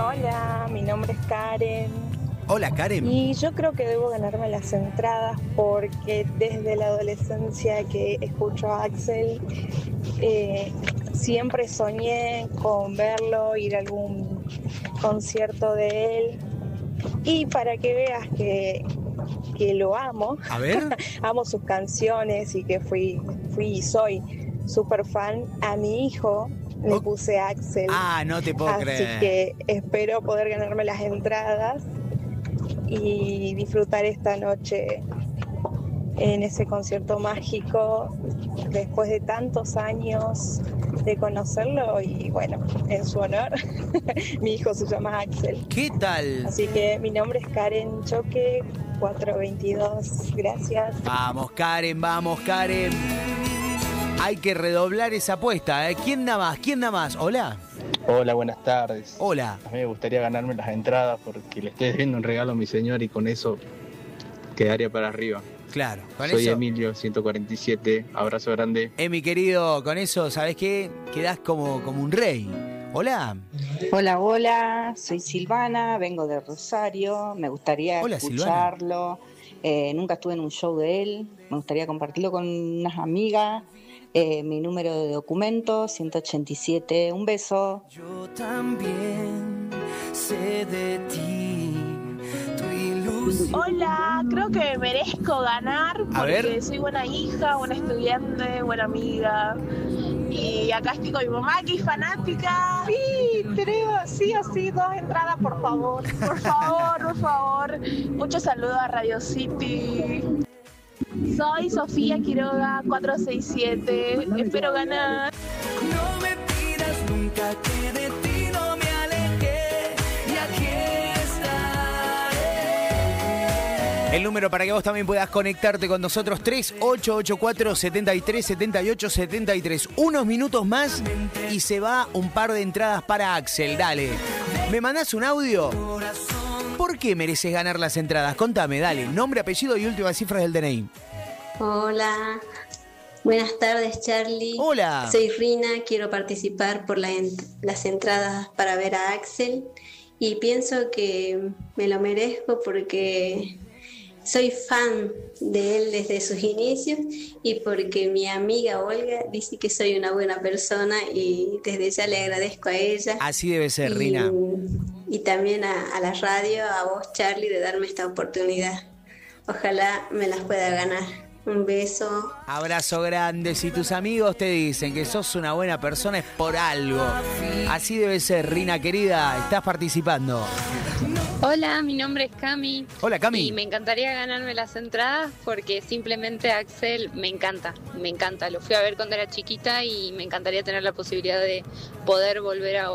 Hola, mi nombre es Karen. Hola, Karen. Y yo creo que debo ganarme las entradas porque desde la adolescencia que escucho a Axel, siempre soñé con verlo, ir a algún concierto de él. Y para que veas que lo amo, A ver. amo sus canciones y que fui y soy súper fan, a mi hijo le puse Axel. Ah, no te puedo Así creer. que espero poder ganarme las entradas y disfrutar esta noche en ese concierto mágico después de tantos años de conocerlo y bueno, en su honor mi hijo se llama Axel. ¿Qué tal? Así que mi nombre es Karen Choque 422. Gracias. Vamos, Karen, vamos, Karen. Hay que redoblar esa apuesta, ¿eh? ¿Quién da más? ¿Quién da más? Hola. Hola, buenas tardes. Hola. A mí me gustaría ganarme las entradas porque le estoy debiendo un regalo a mi señor y con eso quedaría para arriba. Claro, con Soy eso. Emilio, 147. Abrazo grande. Mi querido, con eso, ¿sabés qué? Quedás como un rey. Hola. Hola, hola, soy Silvana, vengo de Rosario, me gustaría Hola, escucharlo. Nunca estuve en un show de él, me gustaría compartirlo con unas amigas. Mi número de documento, 187, un beso. Yo también sé de ti, tu ilusión. Hola, creo que me merezco ganar porque soy buena hija, buena estudiante, buena amiga. Y acá estoy con mi mamá, que es fanática. Sí, tenemos sí o sí 2 entradas, por favor. Por favor, por favor. Muchos saludos a Radio City. Soy Sofía Quiroga, 467. Espero ganar. No me pidas nunca que de ti no me aleje. Y aquí estaré. El número para que vos también puedas conectarte con nosotros, 3884-7378-73. Unos minutos más y se va un par de entradas para Axel. Dale. ¿Me mandás un audio? ¿Por qué mereces ganar las entradas? Contame, dale. Nombre, apellido y últimas cifras del DNI. Hola, buenas tardes, Charlie. Hola. Soy Rina, quiero participar por las entradas para ver a Axel y pienso que me lo merezco porque soy fan de él desde sus inicios y porque mi amiga Olga dice que soy una buena persona y desde ya le agradezco a ella. Así debe ser, Rina. Y también a la radio, a vos, Charlie, de darme esta oportunidad. Ojalá me las pueda ganar. Un beso. Abrazo grande. Si tus amigos te dicen que sos una buena persona es por algo. Así debe ser, Rina querida. Estás participando. Hola, mi nombre es Cami. Hola, Cami. Y me encantaría ganarme las entradas porque simplemente Axel me encanta. Lo fui a ver cuando era chiquita y me encantaría tener la posibilidad de poder volver a